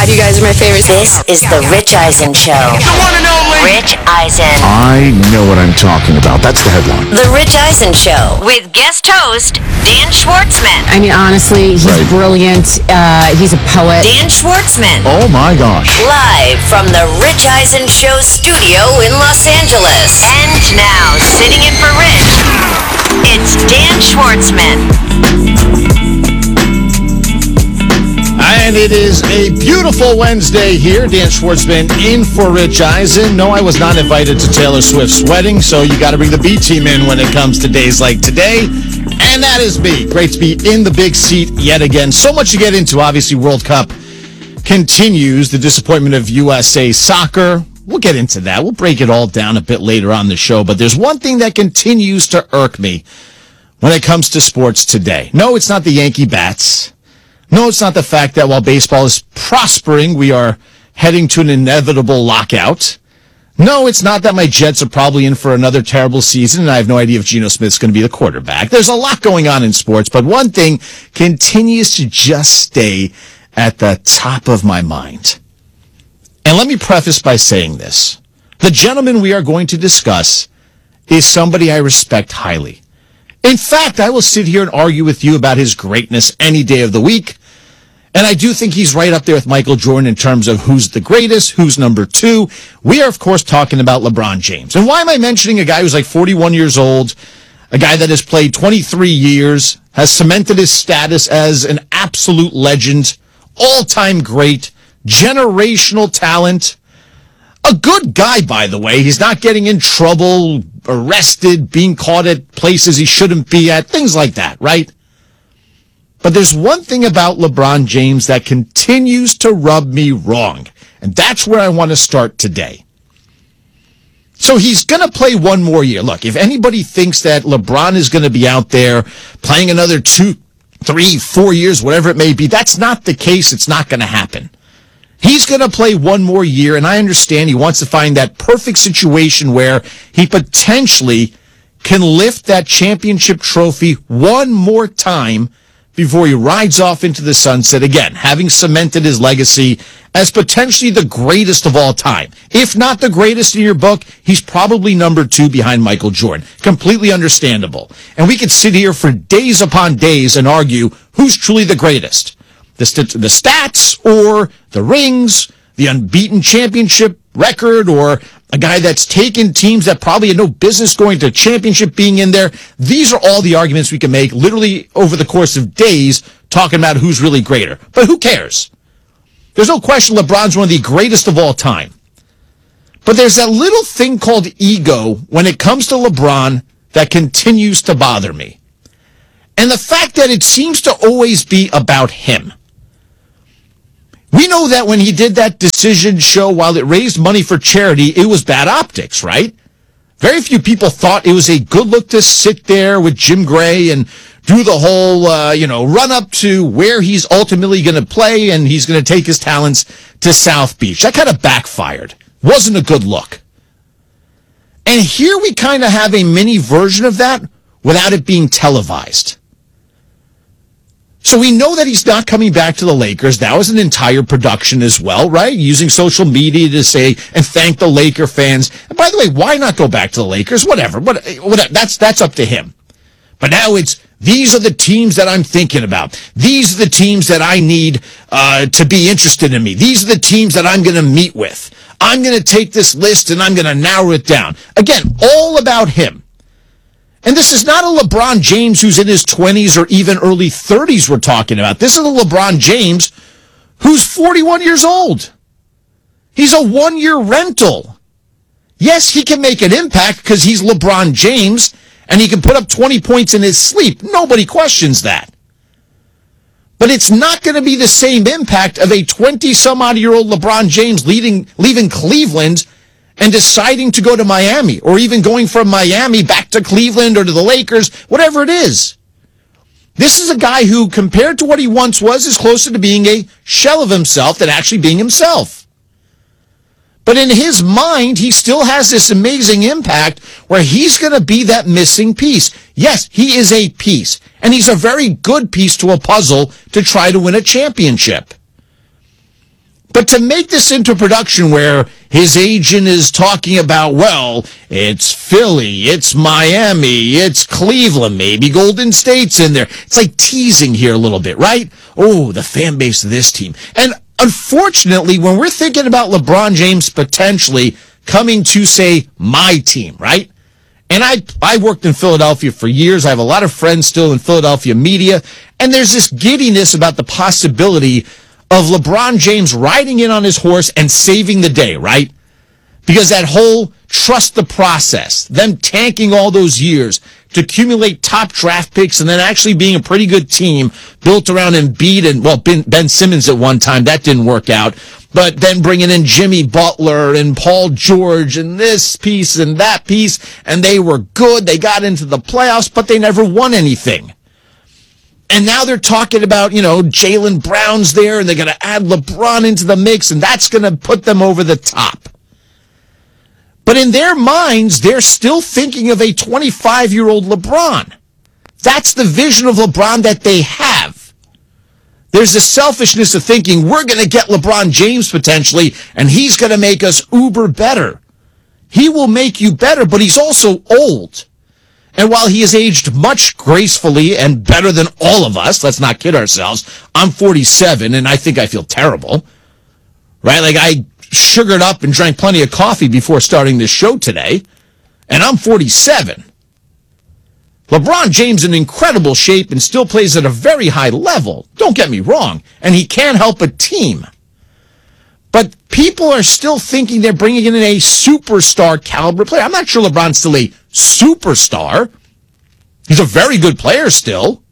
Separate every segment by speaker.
Speaker 1: God, you guys are my favorites.
Speaker 2: This is the Rich Eisen Show.
Speaker 3: The one and only
Speaker 2: Rich Eisen.
Speaker 4: I know what I'm talking about. That's the headline.
Speaker 2: The Rich Eisen Show with guest host Dan Schwartzman.
Speaker 5: I mean, honestly, he's brilliant. He's a poet.
Speaker 2: Dan Schwartzman.
Speaker 4: Oh my gosh.
Speaker 2: Live from the Rich Eisen Show studio in Los Angeles. And now, sitting in for Rich, it's Dan Schwartzman.
Speaker 4: And it is a beautiful Wednesday here. Dan Schwartzman in for Rich Eisen. No, I was not invited to Taylor Swift's wedding, so you got to bring the B team in when it comes to days like today. And that is me. Great to be in the big seat yet again. So much to get into. Obviously, World Cup continues. The disappointment of USA Soccer. We'll get into that. We'll break it all down a bit later on the show. But there's one thing that continues to irk me when it comes to sports today. No, it's not the Yankee bats. No, it's not the fact that while baseball is prospering, we are heading to an inevitable lockout. No, it's not that my Jets are probably in for another terrible season, and I have no idea if Geno Smith's going to be the quarterback. There's a lot going on in sports, but one thing continues to just stay at the top of my mind. And let me preface by saying this. The gentleman we are going to discuss is somebody I respect highly. In fact, I will sit here and argue with you about his greatness any day of the week. And I do think he's right up there with Michael Jordan in terms of who's the greatest, who's number two. We are, of course, talking about LeBron James. And why am I mentioning a guy who's like 41 years old, a guy that has played 23 years, has cemented his status as an absolute legend, all-time great, generational talent, a good guy, by the way. He's not getting in trouble, arrested, being caught at places he shouldn't be at, things like that, right? But there's one thing about LeBron James that continues to rub me wrong, and that's where I want to start today. So he's going to play one more year. Look, if anybody thinks that LeBron is going to be out there playing another 2, 3, 4 years, whatever it may be, that's not the case. It's not going to happen. He's going to play one more year, and I understand he wants to find that perfect situation where he potentially can lift that championship trophy one more time before he rides off into the sunset again, having cemented his legacy as potentially the greatest of all time. If not the greatest in your book, he's probably number two behind Michael Jordan. Completely understandable. And we could sit here for days upon days and argue who's truly the greatest. The stats or the rings, the unbeaten championship record, or a guy that's taken teams that probably had no business going to championship being in there. These are all the arguments we can make literally over the course of days talking about who's really greater. But who cares? There's no question LeBron's one of the greatest of all time. But there's that little thing called ego when it comes to LeBron that continues to bother me. And the fact that it seems to always be about him. We know that when he did that decision show, while it raised money for charity, it was bad optics, right? Very few people thought it was a good look to sit there with Jim Gray and do the whole, run up to where he's ultimately going to play and he's going to take his talents to South Beach. That kind of backfired. Wasn't a good look. And here we kind of have a mini version of that without it being televised. So we know that he's not coming back to the Lakers. That was an entire production as well, right? Using social media to say and thank the Laker fans. And by the way, why not go back to the Lakers? Whatever. That's up to him. But now it's, these are the teams that I'm thinking about. These are the teams that I need to be interested in me. These are the teams that I'm going to meet with. I'm going to take this list and I'm going to narrow it down. Again, all about him. And this is not a LeBron James who's in his 20s or even early 30s we're talking about. This is a LeBron James who's 41 years old. He's a one-year rental. Yes, he can make an impact because he's LeBron James and he can put up 20 points in his sleep. Nobody questions that. But it's not going to be the same impact of a 20-some-odd-year-old LeBron James leaving Cleveland and deciding to go to Miami, or even going from Miami back to Cleveland or to the Lakers, whatever it is. This is a guy who, compared to what he once was, is closer to being a shell of himself than actually being himself. But in his mind, he still has this amazing impact where he's going to be that missing piece. Yes, he is a piece, and he's a very good piece to a puzzle to try to win a championship. But to make this into production where his agent is talking about, well, it's Philly, it's Miami, it's Cleveland, maybe Golden State's in there. It's like teasing here a little bit, right? Oh, the fan base of this team. And unfortunately, when we're thinking about LeBron James potentially coming to, say, my team, right? And I worked in Philadelphia for years. I have a lot of friends still in Philadelphia media. And there's this giddiness about the possibility of LeBron James riding in on his horse and saving the day, right? Because that whole trust the process, them tanking all those years to accumulate top draft picks and then actually being a pretty good team built around Embiid and, well, Ben Simmons at one time. That didn't work out. But then bringing in Jimmy Butler and Paul George and this piece and that piece, and they were good. They got into the playoffs, but they never won anything. And now they're talking about, Jaylen Brown's there, and they're going to add LeBron into the mix, and that's going to put them over the top. But in their minds, they're still thinking of a 25-year-old LeBron. That's the vision of LeBron that they have. There's a selfishness of thinking, we're going to get LeBron James potentially, and he's going to make us uber better. He will make you better, but he's also old. And while he has aged much gracefully and better than all of us, let's not kid ourselves, I'm 47 and I think I feel terrible, right? Like I sugared up and drank plenty of coffee before starting this show today, and I'm 47. LeBron James in incredible shape and still plays at a very high level. Don't get me wrong. And he can help a team. But people are still thinking they're bringing in a superstar caliber player. I'm not sure LeBron's still a superstar. He's a very good player still.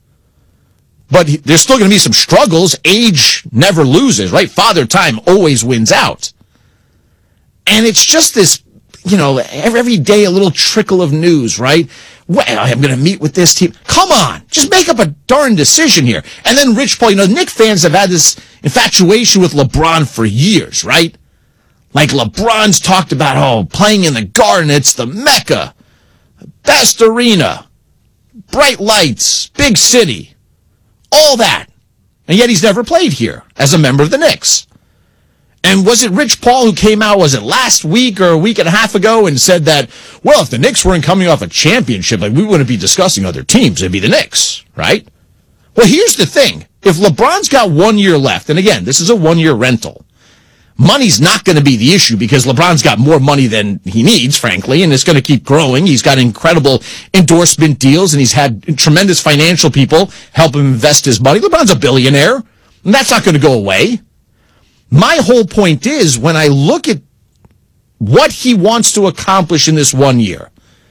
Speaker 4: But there's still going to be some struggles. Age never loses, right? Father Time always wins out. And it's just this, every day a little trickle of news, right? Well, I'm going to meet with this team. Come on, just make up a darn decision here. And then Rich Paul, Knick fans have had this infatuation with LeBron for years, right? Like LeBron's talked about, playing in the Garden, it's the Mecca, best arena, bright lights, big city, all that. And yet he's never played here as a member of the Knicks. And was it Rich Paul who came out, was it last week or a week and a half ago, and said that, well, if the Knicks weren't coming off a championship, we wouldn't be discussing other teams. It'd be the Knicks, right? Well, here's the thing. If LeBron's got 1 year left, and again, this is a 1-year rental, money's not going to be the issue because LeBron's got more money than he needs, frankly, and it's going to keep growing. He's got incredible endorsement deals, and he's had tremendous financial people help him invest his money. LeBron's a billionaire, and that's not going to go away. My whole point is, when I look at what he wants to accomplish in this 1 year,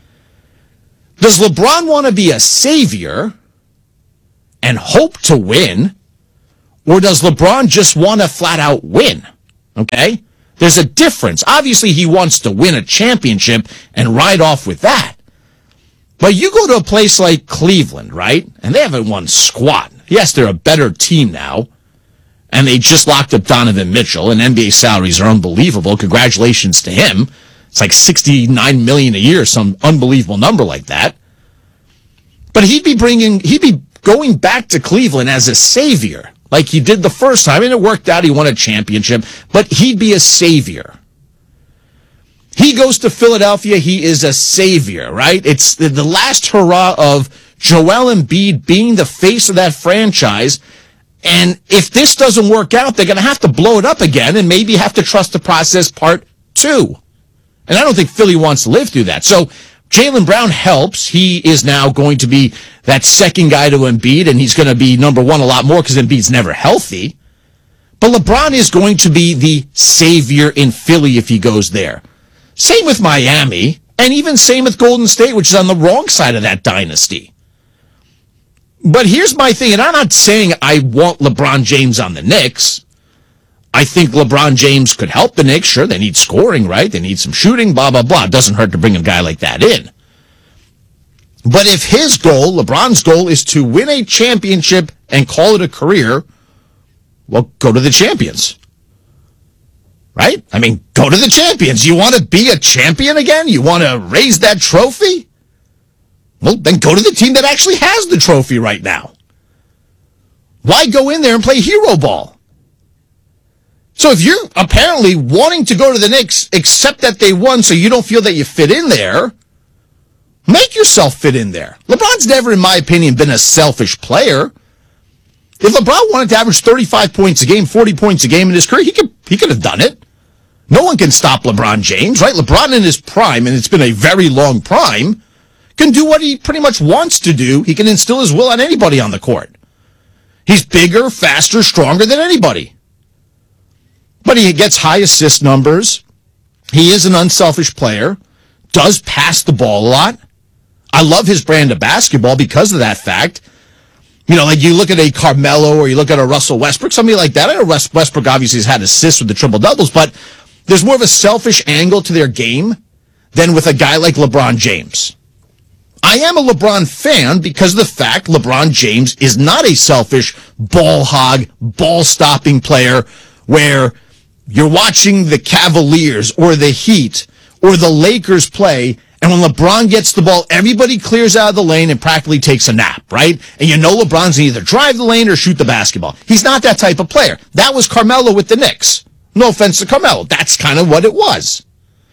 Speaker 4: does LeBron want to be a savior and hope to win, or does LeBron just want to flat out win? Okay? There's a difference. Obviously, he wants to win a championship and ride off with that. But you go to a place like Cleveland, right? And they haven't won squat. Yes, they're a better team now. And they just locked up Donovan Mitchell, and NBA salaries are unbelievable. Congratulations to him. It's like $69 million a year, some unbelievable number like that. But he'd be going back to Cleveland as a savior, like he did the first time. And it worked out. He won a championship, but he'd be a savior. He goes to Philadelphia. He is a savior, right? It's the last hurrah of Joel Embiid being the face of that franchise. And if this doesn't work out, they're going to have to blow it up again and maybe have to trust the process part 2. And I don't think Philly wants to live through that. So Jaylen Brown helps. He is now going to be that second guy to Embiid, and he's going to be number 1 a lot more because Embiid's never healthy. But LeBron is going to be the savior in Philly if he goes there. Same with Miami, and even same with Golden State, which is on the wrong side of that dynasty. But here's my thing, and I'm not saying I want LeBron James on the Knicks. I think LeBron James could help the Knicks. Sure, they need scoring, right? They need some shooting, blah, blah, blah. It doesn't hurt to bring a guy like that in. But if his goal, LeBron's goal, is to win a championship and call it a career, well, go to the champions. Right? I mean, go to the champions. You want to be a champion again? You want to raise that trophy? Well, then go to the team that actually has the trophy right now. Why go in there and play hero ball? So if you're apparently wanting to go to the Knicks, except that they won so you don't feel that you fit in there, make yourself fit in there. LeBron's never, in my opinion, been a selfish player. If LeBron wanted to average 35 points a game, 40 points a game in his career, he could have done it. No one can stop LeBron James, right? LeBron in his prime, and it's been a very long prime, can do what he pretty much wants to do. He can instill his will on anybody on the court. He's bigger, faster, stronger than anybody. But he gets high assist numbers. He is an unselfish player. Does pass the ball a lot. I love his brand of basketball because of that fact. You know, like you look at a Carmelo or you look at a Russell Westbrook, somebody like that. I know Westbrook obviously has had assists with the triple-doubles, but there's more of a selfish angle to their game than with a guy like LeBron James. I am a LeBron fan because of the fact LeBron James is not a selfish ball hog, ball-stopping player where you're watching the Cavaliers or the Heat or the Lakers play, and when LeBron gets the ball, everybody clears out of the lane and practically takes a nap, right? And you know LeBron's going to either drive the lane or shoot the basketball. He's not that type of player. That was Carmelo with the Knicks. No offense to Carmelo. That's kind of what it was.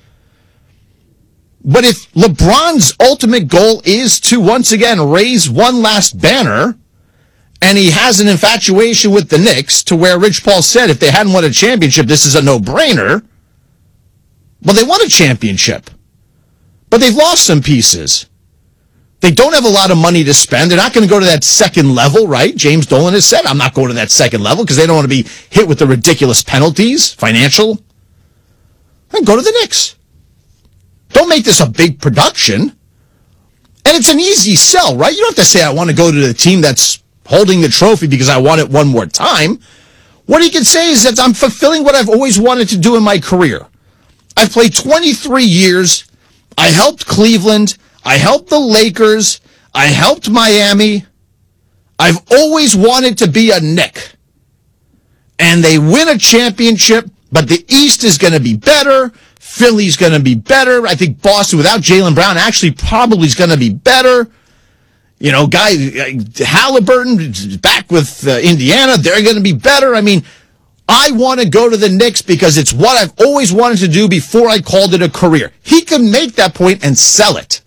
Speaker 4: But if LeBron's ultimate goal is to, once again, raise one last banner, and he has an infatuation with the Knicks to where Rich Paul said if they hadn't won a championship, this is a no-brainer. Well, they won a championship, but they've lost some pieces. They don't have a lot of money to spend. They're not going to go to that second level, right? James Dolan has said, I'm not going to that second level because they don't want to be hit with the ridiculous penalties, financial. Then go to the Knicks. Don't make this a big production. And it's an easy sell, right? You don't have to say, I want to go to the team that's holding the trophy because I want it one more time. What he can say is that I'm fulfilling what I've always wanted to do in my career. I've played 23 years. I helped Cleveland. I helped the Lakers. I helped Miami. I've always wanted to be a Knick. And they win a championship, but the East is going to be better. Philly's going to be better. I think Boston, without Jaylen Brown, actually probably is going to be better. You know, Halliburton back with Indiana, they're going to be better. I mean, I want to go to the Knicks because it's what I've always wanted to do before I called it a career. He can make that point and sell it.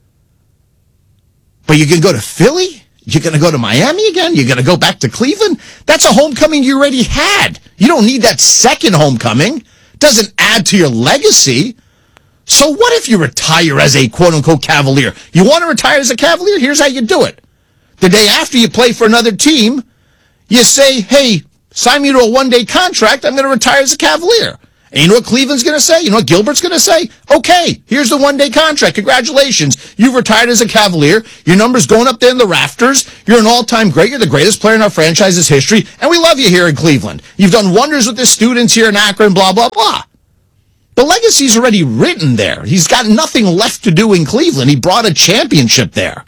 Speaker 4: But you're going to go to Philly? You're going to go to Miami again? You're going to go back to Cleveland? That's a homecoming you already had. You don't need that second homecoming. Doesn't add to your legacy. So what if you retire as a quote-unquote Cavalier? You want to retire as a Cavalier? Here's how you do it. The day after you play for another team, you say, hey, sign me to a one-day contract. I'm going to retire as a Cavalier. And you know what Cleveland's going to say? You know what Gilbert's going to say? Okay, here's the one-day contract. Congratulations. You've retired as a Cavalier. Your number's going up there in the rafters. You're an all-time great. You're the greatest player in our franchise's history. And we love you here in Cleveland. You've done wonders with the students here in Akron, blah, blah, blah. The legacy's already written there. He's got nothing left to do in Cleveland. He brought a championship there.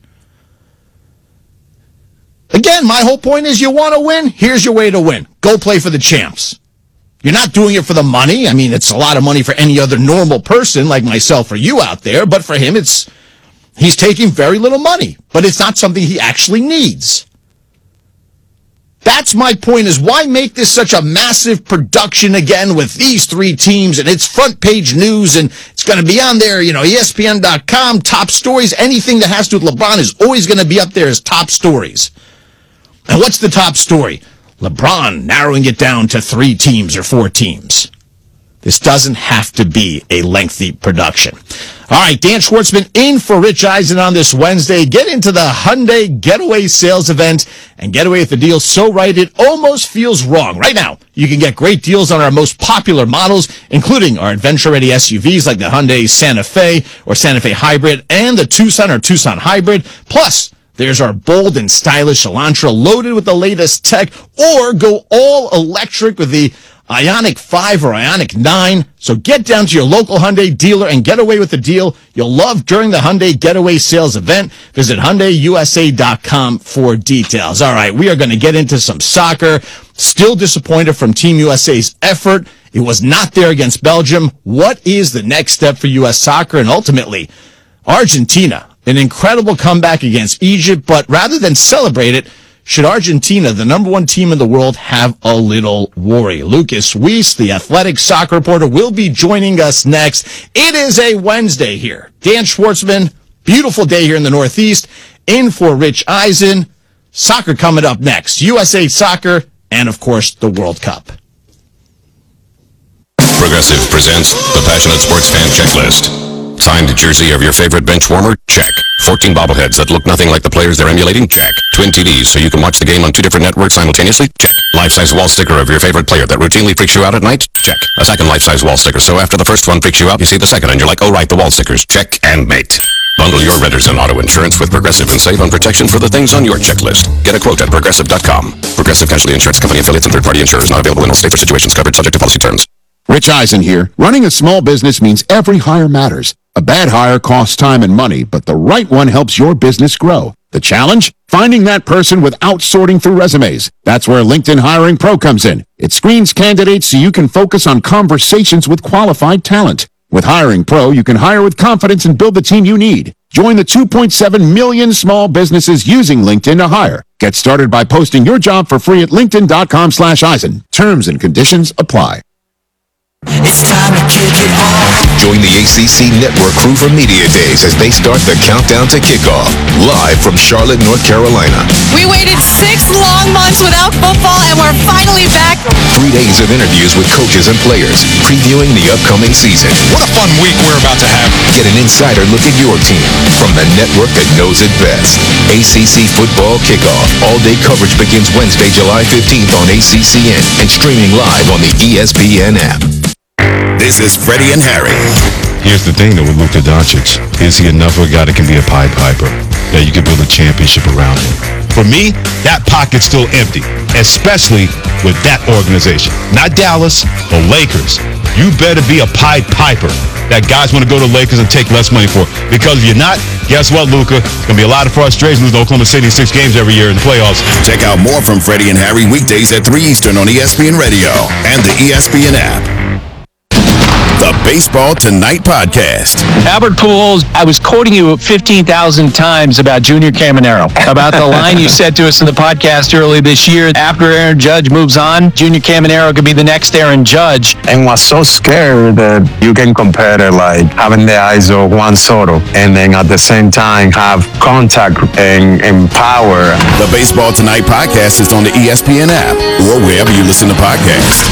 Speaker 4: Again, my whole point is you want to win? Here's your way to win. Go play for the champs. You're not doing it for the money. I mean, it's a lot of money for any other normal person like myself or you out there, but for him, he's taking very little money, but it's not something he actually needs. That's my point, is why make this such a massive production again with these three teams, and it's front page news, and it's going to be on there, you know, ESPN.com, top stories, anything that has to do with LeBron is always going to be up there as top stories. And what's the top story? LeBron narrowing it down to 3 teams or 4 teams. This doesn't have to be a lengthy production. All right, Dan Schwartzman in for Rich Eisen on this Wednesday. Get into the Hyundai Getaway Sales Event and get away with the deal so right it almost feels wrong. Right now, you can get great deals on our most popular models, including our adventure-ready SUVs like the Hyundai Santa Fe or Santa Fe Hybrid and the Tucson or Tucson Hybrid. Plus, there's our bold and stylish Elantra loaded with the latest tech, or go all electric with the Ioniq 5 or Ioniq 9. So get down to your local Hyundai dealer and get away with the deal you'll love during the Hyundai Getaway Sales Event. Visit HyundaiUSA.com for details. All right, we are going to get into some soccer. Still disappointed from Team USA's effort. It was not there against Belgium. What is the next step for U.S. soccer? And ultimately, Argentina, an incredible comeback against Egypt, but rather than celebrate it, should Argentina, the number one team in the world, have a little worry? Lucas Weiss, the Athletic soccer reporter, will be joining us next. It is a Wednesday here. Dan Schwartzman, beautiful day here in the Northeast, in for Rich Eisen. Soccer coming up next. USA Soccer, and of course, the World Cup.
Speaker 1: Progressive presents the Passionate Sports Fan Checklist. Signed jersey of your favorite bench warmer? Check. 14 bobbleheads that look nothing like the players they're emulating? Check. Twin TVs so you can watch the game on 2 different networks simultaneously? Check. Life-size wall sticker of your favorite player that routinely freaks you out at night? Check. A second life-size wall sticker so after the first one freaks you out, you see the second and you're like, oh right, the wall stickers. Check and mate. Bundle your renters and auto insurance with Progressive and save on protection for the things on your checklist. Get a quote at Progressive.com. Progressive Casualty Insurance Company affiliates and third-party insurers not available in all states or situations covered subject to policy terms.
Speaker 3: Rich Eisen here. Running a small business means every hire matters. A bad hire costs time and money, but the right one helps your business grow. The challenge? Finding that person without sorting through resumes. That's where LinkedIn Hiring Pro comes in. It screens candidates so you can focus on conversations with qualified talent. With Hiring Pro, you can hire with confidence and build the team you need. Join the 2.7 million small businesses using LinkedIn to hire. Get started by posting your job for free at linkedin.com/Eisen. Terms and conditions apply.
Speaker 6: It's time to kick it off.
Speaker 1: Join the ACC Network crew for Media Days as they start the countdown to kickoff. Live from Charlotte, North Carolina.
Speaker 7: We waited 6 long months without football, and we're finally back.
Speaker 1: 3 days of interviews with coaches and players, previewing the upcoming season.
Speaker 8: What a fun week we're about to have.
Speaker 1: Get an insider look at your team from the network that knows it best. ACC Football Kickoff. All-day coverage begins Wednesday, July 15th on ACCN and streaming live on the ESPN app. This is Freddie and Harry.
Speaker 8: Here's the thing, though, with Luka Doncic. Is he enough of a guy that can be a Pied Piper, that you can build a championship around him? For me, that pocket's still empty, especially with that organization. Not Dallas, the Lakers. You better be a Pied Piper that guys want to go to Lakers and take less money for. Because if you're not, guess what, Luka? It's going to be a lot of frustration losing Oklahoma City in 6 games every year in the playoffs.
Speaker 1: Check out more from Freddie and Harry weekdays at 3 Eastern on ESPN Radio and the ESPN app. The Baseball Tonight Podcast.
Speaker 9: Albert Pujols, I was quoting you 15,000 times about Junior Caminero, about the line you said to us in the podcast earlier this year. After Aaron Judge moves on, Junior Caminero could be the next Aaron Judge.
Speaker 10: And was so scared that you can compare it like having the eyes of Juan Soto and then at the same time have contact and power.
Speaker 1: The Baseball Tonight Podcast is on the ESPN app or wherever you listen to podcasts.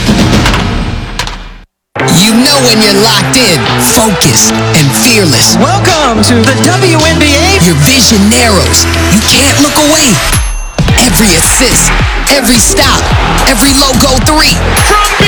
Speaker 6: You know when you're locked in, focused, and fearless.
Speaker 7: Welcome to the WNBA.
Speaker 6: Your vision narrows. You can't look away. Every assist, every stop, every logo 3.
Speaker 7: From